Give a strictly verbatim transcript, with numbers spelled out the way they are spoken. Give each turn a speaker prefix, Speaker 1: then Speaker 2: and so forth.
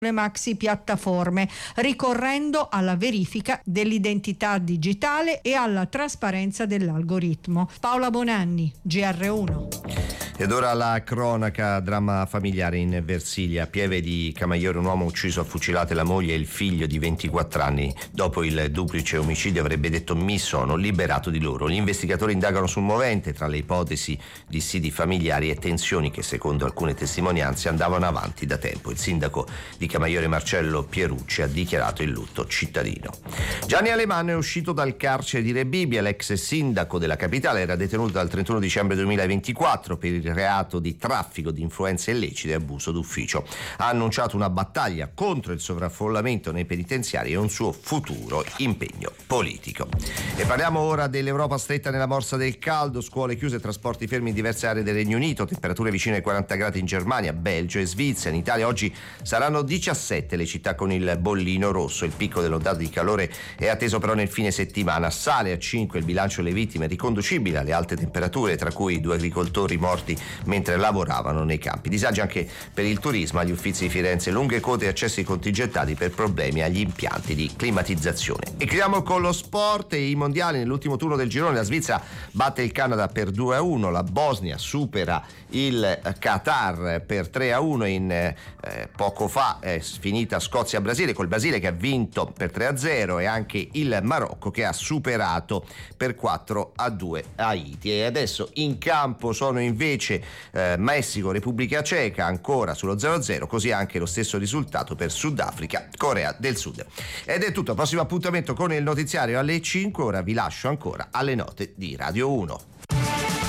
Speaker 1: le maxi piattaforme, ricorrendo alla verifica dell'identità digitale e alla trasparenza dell'algoritmo. Paola Bonanni, G R uno.
Speaker 2: Ed ora la cronaca, dramma familiare in Versilia. Pieve di Camaiore, un uomo ucciso a fucilate la moglie e il figlio di ventiquattro anni. Dopo il duplice omicidio avrebbe detto: mi sono liberato di loro. Gli investigatori indagano sul movente, tra le ipotesi dissidi familiari e tensioni che secondo alcune testimonianze andavano avanti da tempo. Il sindaco di Camaiore Marcello Pierucci ha dichiarato il lutto cittadino. Gianni Alemanno è uscito dal carcere di Rebibbia. L'ex sindaco della capitale era detenuto dal trentuno dicembre duemilaventiquattro per il reato di traffico di influenze illecite e abuso d'ufficio. Ha annunciato una battaglia contro il sovraffollamento nei penitenziari e un suo futuro impegno politico. E parliamo ora dell'Europa stretta nella morsa del caldo, scuole chiuse, trasporti fermi in diverse aree del Regno Unito, temperature vicine ai quaranta gradi in Germania, Belgio e Svizzera. In Italia oggi saranno diciassette le città con il bollino rosso. Il picco dell'ondata di calore è atteso però nel fine settimana. Sale a cinque il bilancio delle vittime, riconducibile alle alte temperature, tra cui due agricoltori morti mentre lavoravano nei campi. Disagi anche per il turismo agli Uffizi di Firenze, lunghe code e accessi contingentati per problemi agli impianti di climatizzazione. E chiudiamo con lo sport e i mondiali. Nell'ultimo turno del girone la Svizzera batte il Canada per due a uno, la Bosnia supera il Qatar per tre a uno. In eh, poco fa è finita Scozia-Brasile, col Brasile che ha vinto per tre a zero, e anche il Marocco che ha superato per quattro a due Haiti. E adesso in campo sono invece eh, Messico, Repubblica Ceca, ancora sullo zero a zero, così anche lo stesso risultato per Sudafrica, Corea del Sud. Ed è tutto, prossimo appuntamento con il notiziario alle cinque, ora vi lascio ancora alle note di Radio uno.